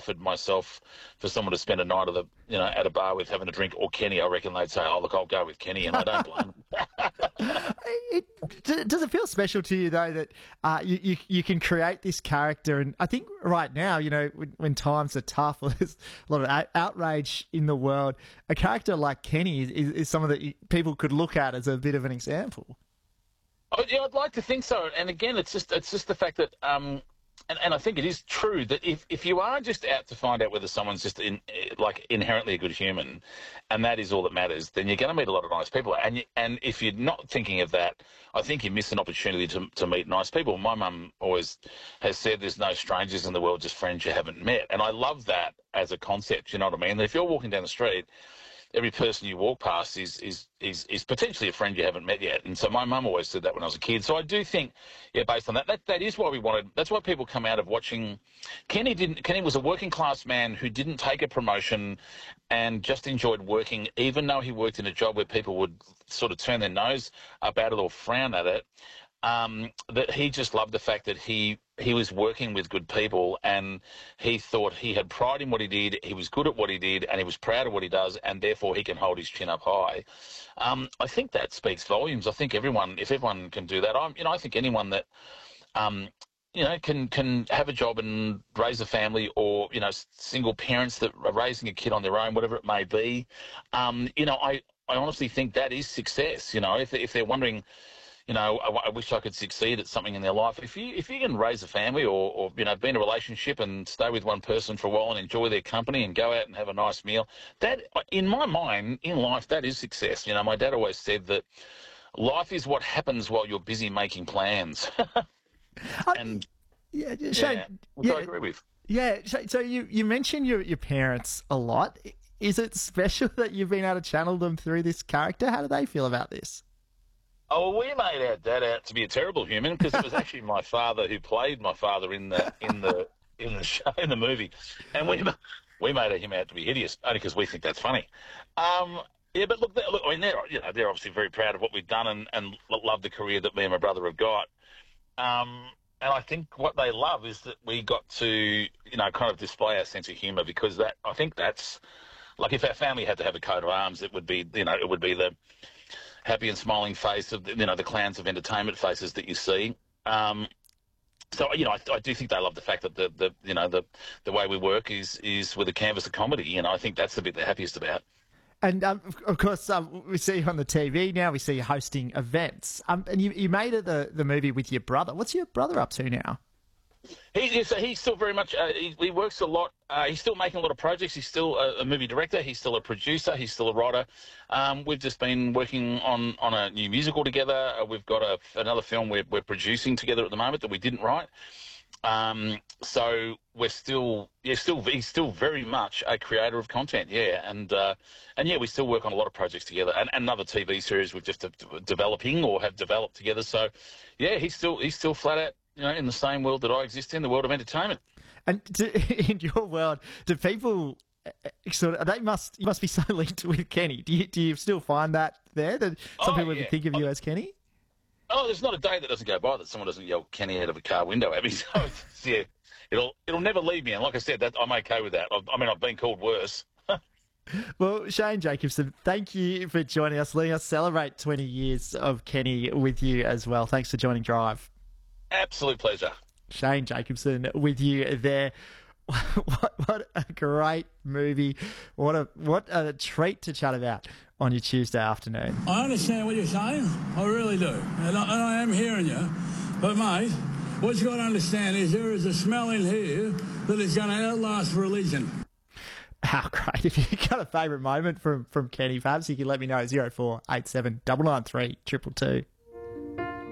offered myself for someone to spend a night at a bar with having a drink, or Kenny, I reckon they'd say, "Oh, look, I'll go with Kenny," and I don't blame them. Does it feel special to you though that you can create this character? And I think right now, when times are tough, or there's a lot of outrage in the world, a character like Kenny is someone that people could look at as a bit of an example. Oh, yeah, I'd like to think so. And again, it's just the fact that, and I think it is true that if you are just out to find out whether someone's just inherently a good human, and that is all that matters, then you're going to meet a lot of nice people. And if you're not thinking of that, I think you miss an opportunity to meet nice people. My mum always has said there's no strangers in the world, just friends you haven't met. And I love that as a concept, you know what I mean? If you're walking down the street, every person you walk past is potentially a friend you haven't met yet. And so my mum always said that when I was a kid. So I do think, based on that is why we wanted, that's why people come out of watching. Kenny was a working class man who didn't take a promotion and just enjoyed working, even though he worked in a job where people would sort of turn their nose up at it or frown at it. That he just loved the fact that he was working with good people, and he thought he had pride in what he did, he was good at what he did, and he was proud of what he does, and therefore he can hold his chin up high. I think that speaks volumes. I think if everyone can do that, I think anyone that can have a job and raise a family, or single parents that are raising a kid on their own, whatever it may be, I honestly think that is success. If they're wondering, I wish I could succeed at something in their life. If you can raise a family or be in a relationship and stay with one person for a while and enjoy their company and go out and have a nice meal, that, in my mind, in life, that is success. My dad always said that life is what happens while you're busy making plans. And Shane, which I agree with. Yeah, so you mentioned your parents a lot. Is it special that you've been able to channel them through this character? How do they feel about this? Oh, well, we made our dad out to be a terrible human, because it was actually my father who played my father in the show, in the movie, and we made him out to be hideous, only because we think that's funny. But look, I mean, they're obviously very proud of what we've done and love the career that me and my brother have got. And I think what they love is that we got to kind of display our sense of humour, because I think that's like, if our family had to have a coat of arms, it would be the happy and smiling face of the clowns of entertainment faces that you see. So I do think they love the fact that the way we work is with a canvas of comedy. I think that's the bit they're happiest about. And of course, we see you on the TV now. We see you hosting events. And you made it the movie with your brother. What's your brother up to now? He's still very much. He works a lot. He's still making a lot of projects. He's still a movie director. He's still a producer. He's still a writer. We've just been working on a new musical together. We've got another film we're producing together at the moment that we didn't write. So he's still very much a creator of content. We still work on a lot of projects together, and another TV series we're just developing or have developed together. So he's still flat out, in the same world that I exist in, the world of entertainment. And in your world, do people you must be so linked with Kenny? Do you still find that there, that some people would think of you as Kenny? Oh, there's not a day that doesn't go by that someone doesn't yell Kenny out of a car window at me. So it'll never leave me. And like I said, I'm okay with that. I've been called worse. Well, Shane Jacobson, thank you for joining us, letting us celebrate 20 years of Kenny with you as well. Thanks for joining Drive. Absolute pleasure. Shane Jacobson with you there. What a great movie. What a treat to chat about on your Tuesday afternoon. I understand what you're saying. I really do. And I am hearing you. But, mate, what you've got to understand is there is a smell in here that is going to outlast religion. How great. If you've got a favourite moment from Kenny, perhaps you can let me know. 0487 993 222.